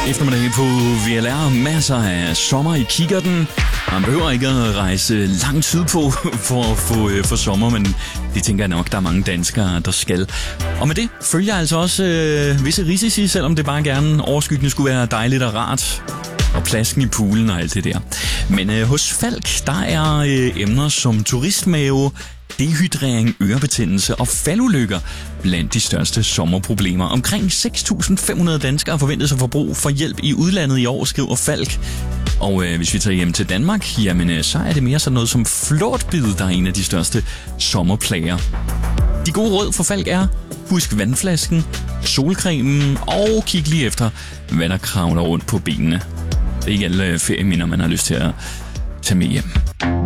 Eftermiddag på VLR. Masser af sommer i kikkerten. Man behøver ikke at rejse lang tid på for at få sommer, men det tænker jeg nok, der er mange danskere, der skal. Og med det følger altså også visse risici, selvom det bare gerne overskyggende skulle være dejligt og rart. Og plasken i poolen og alt det der. Men hos Falck, der er emner som turistmave, dehydrering, ørebetændelse og faldulykker blandt de største sommerproblemer. Omkring 6.500 danskere forventes at få brug for hjælp i udlandet i år, skriver Falck. Og hvis vi tager hjem til Danmark, jamen så er det mere sådan noget som flåtbid, der er en af de største sommerplager. De gode råd for Falck er: husk vandflasken, solcremen og kig lige efter, hvad der kravler rundt på benene. Det er ikke alle ferieminder, man har lyst til at tage med hjem.